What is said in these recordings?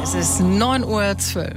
Es ist 9:12 Uhr.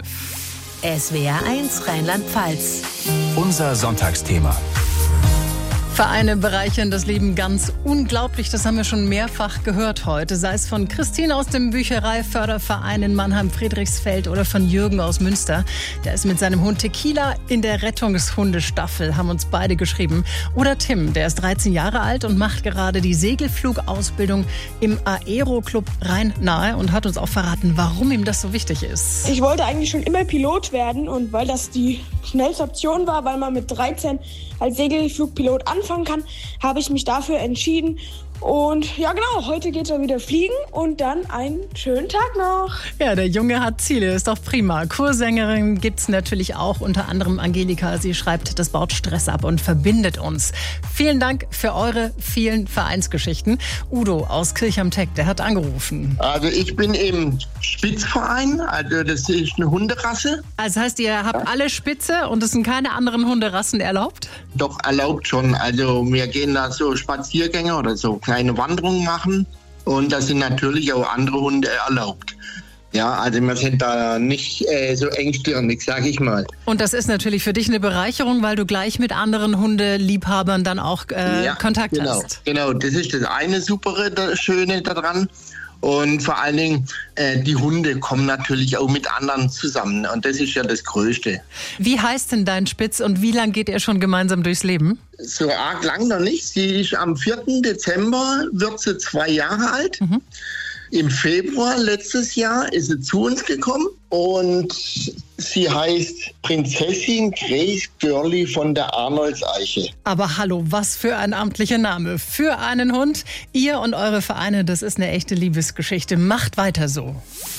SWR1 Rheinland-Pfalz. Unser Sonntagsthema. Vereine bereichern das Leben ganz unglaublich. Das haben wir schon mehrfach gehört heute. Sei es von Christine aus dem Büchereiförderverein in Mannheim-Friedrichsfeld oder von Jürgen aus Münster. Der ist mit seinem Hund Tequila in der Rettungshundestaffel, haben uns beide geschrieben. Oder Tim, der ist 13 Jahre alt und macht gerade die Segelflugausbildung im Aero-Club Rhein-Nahe und hat uns auch verraten, warum ihm das so wichtig ist. Ich wollte eigentlich schon immer Pilot werden und weil das die schnellste Option war, weil man mit 13 als Segelflugpilot anfangen kann, habe ich mich dafür entschieden. Und ja genau, heute geht es wieder fliegen und dann einen schönen Tag noch. Ja, der Junge hat Ziele, ist doch prima. Kursängerin gibt's natürlich auch, unter anderem Angelika. Sie schreibt, das baut Stress ab und verbindet uns. Vielen Dank für eure vielen Vereinsgeschichten. Udo aus Kirch am Teck, der hat angerufen. Also ich bin im Spitzverein, also das ist eine Hunderasse. Also heißt, ihr habt alle Spitze und es sind keine anderen Hunderassen erlaubt? Doch erlaubt schon, also wir gehen da so Spaziergänge oder so kleine Wanderungen machen und da sind natürlich auch andere Hunde erlaubt. Ja, also wir sind da nicht so engstirnig, sag ich mal. Und das ist natürlich für dich eine Bereicherung, weil du gleich mit anderen Hundeliebhabern dann auch Kontakt hast. Genau, das ist das eine super Schöne daran. Und vor allen Dingen, die Hunde kommen natürlich auch mit anderen zusammen. Und das ist ja das Größte. Wie heißt denn dein Spitz und wie lang geht ihr schon gemeinsam durchs Leben? So arg lang noch nicht. Sie ist am 4. Dezember, wird sie 2 Jahre alt. Mhm. Im Februar letztes Jahr ist sie zu uns gekommen und sie heißt Prinzessin Grace Girlie von der Arnoldseiche. Aber hallo, was für ein amtlicher Name für einen Hund. Ihr und eure Vereine, das ist eine echte Liebesgeschichte. Macht weiter so.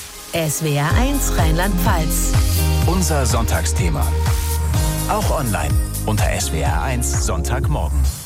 SWR1 Rheinland-Pfalz. Unser Sonntagsthema. Auch online unter SWR1 Sonntagmorgen.